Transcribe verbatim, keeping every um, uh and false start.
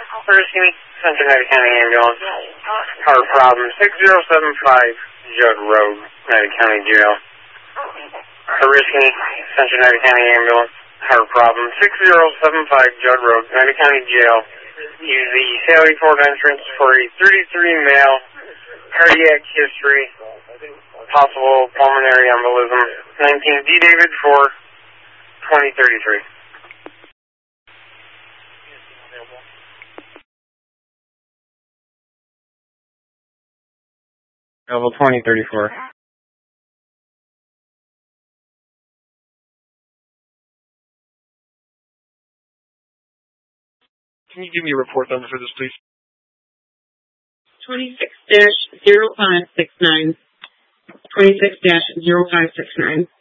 First, Cincinnati County Ambulance. Heart problem, six zero seven five Judd Road, Cincinnati County Jail. Risky, Cincinnati County Ambulance. Heart problem, six zero seven five Judd Road, Cincinnati County Jail. Use the Sally Ford entrance for a thirty-three male, cardiac history, possible pulmonary embolism. nineteen D. David for twenty thirty-three. Level twenty thirty-four. Can you give me a report number for this, please? twenty-six dash zero five six nine. twenty-six dash zero five six nine.